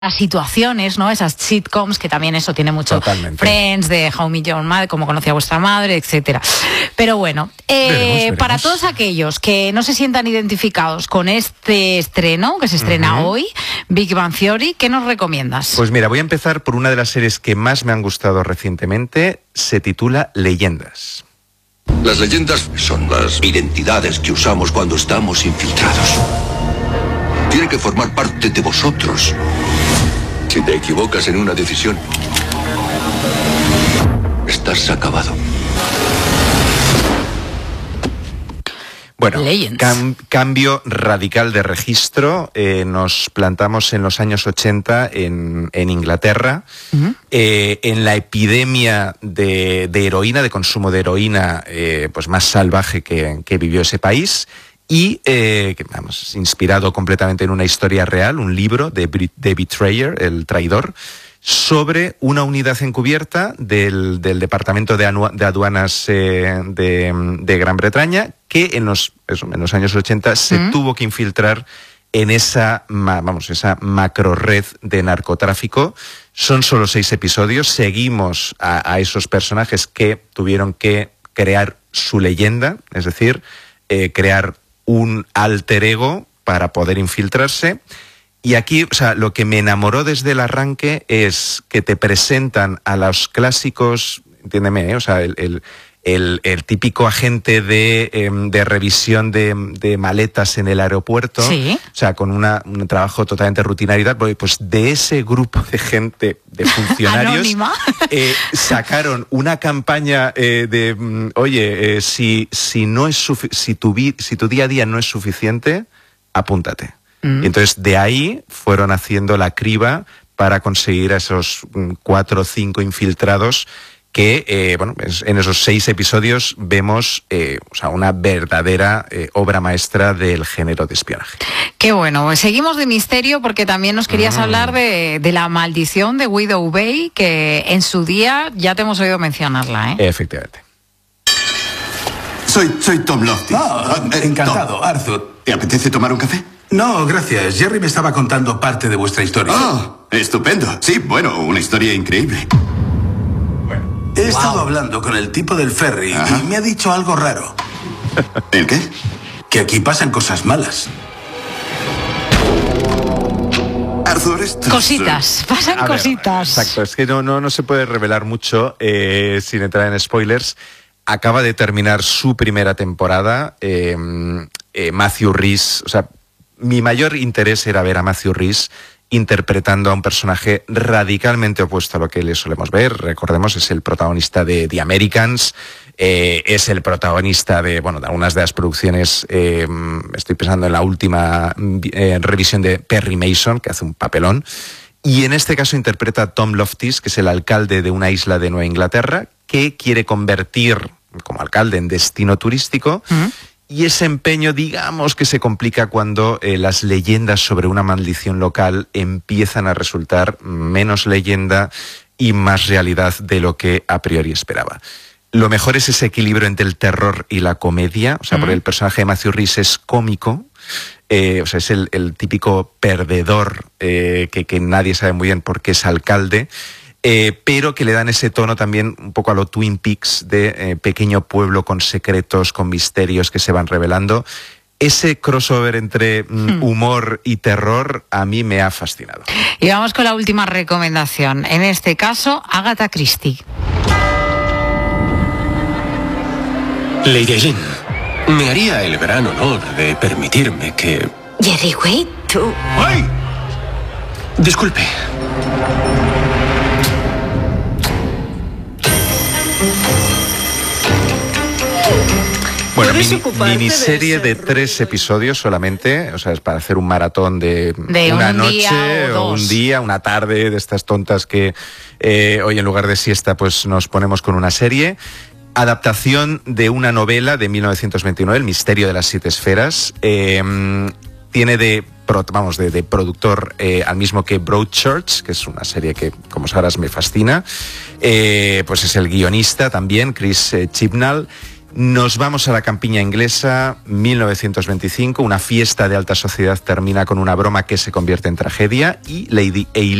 las situaciones, ¿no? Esas sitcoms, que también eso tiene mucho. Totalmente. Friends, de How I Met Your Mother, Cómo conocí a vuestra madre, etcétera. Pero bueno, veremos. Para todos aquellos que no se sientan identificados con este estreno, que se estrena hoy, Big Bang Theory, ¿qué nos recomiendas? Pues mira, voy a empezar por una de las series que más me han gustado recientemente. Se titula Leyendas. Las leyendas son las identidades que usamos cuando estamos infiltrados. Tiene que formar parte de vosotros. Si te equivocas en una decisión, estás acabado. Bueno, cambio radical de registro. Nos plantamos en los años 80 en Inglaterra, en la epidemia de heroína, de consumo de heroína pues más salvaje que vivió ese país. Y, inspirado completamente en una historia real, un libro de The Betrayer, el traidor, sobre una unidad encubierta del Departamento de Aduanas de Gran Bretaña, que en los años 80 se tuvo que infiltrar en esa macro red de narcotráfico. Son solo 6 episodios. Seguimos a esos personajes que tuvieron que crear su leyenda, es decir, crear un alter ego para poder infiltrarse. Y aquí, lo que me enamoró desde el arranque es que te presentan a los clásicos, entiéndeme, el típico agente de revisión de maletas en el aeropuerto, ¿sí? Con un trabajo totalmente rutinario, pues de ese grupo de gente, de funcionarios, sacaron una campaña oye, si tu día a día no es suficiente, apúntate. Y entonces de ahí fueron haciendo la criba para conseguir a esos 4 o 5 infiltrados que, en esos 6 episodios vemos una verdadera obra maestra del género de espionaje. Qué bueno. Seguimos de misterio porque también nos querías hablar de La maldición de Widow Bay, que en su día ya te hemos oído mencionarla, ¿eh? Efectivamente. Soy Tom Lofty. Encantado, Tom. Arthur. ¿Te apetece tomar un café? No, gracias. Jerry me estaba contando parte de vuestra historia. Estupendo. Sí, bueno, una historia increíble. He estado hablando con el tipo del ferry y me ha dicho algo raro. ¿El qué? Que aquí pasan cosas malas. Arthur, pasan cositas. Exacto, es que no se puede revelar mucho sin entrar en spoilers. Acaba de terminar su primera temporada. Matthew Rhys, mi mayor interés era ver a Matthew Rhys interpretando a un personaje radicalmente opuesto a lo que le solemos ver. Recordemos, es el protagonista de The Americans, es el protagonista de algunas de las producciones, estoy pensando en la última revisión de Perry Mason, que hace un papelón, y en este caso interpreta a Tom Lofty, que es el alcalde de una isla de Nueva Inglaterra, que quiere convertir como alcalde en destino turístico. Y ese empeño, digamos, que se complica cuando las leyendas sobre una maldición local empiezan a resultar menos leyenda y más realidad de lo que a priori esperaba. Lo mejor es ese equilibrio entre el terror y la comedia, porque el personaje de Matthew Rhys es cómico, es el típico perdedor que nadie sabe muy bien por qué es alcalde, pero que le dan ese tono también un poco a lo Twin Peaks de pequeño pueblo con secretos, con misterios que se van revelando. Ese crossover entre humor y terror a mí me ha fascinado. Y vamos con la última recomendación. En este caso, Agatha Christie. Lady Eileen, me haría el gran honor de permitirme que... Jerry Wade, tú... ¡Ay! Disculpe. Bueno, miniserie de 3 episodios solamente, es para hacer un maratón de una noche o un día, una tarde, de estas tontas que hoy en lugar de siesta pues nos ponemos con una serie. Adaptación de una novela de 1929, El misterio de las 7 esferas. Tiene de productor al mismo que Broadchurch, que es una serie que, como sabrás, me fascina. Pues es el guionista también, Chris Chibnall. Nos vamos a la campiña inglesa, 1925, una fiesta de alta sociedad termina con una broma que se convierte en tragedia y Lady Eileen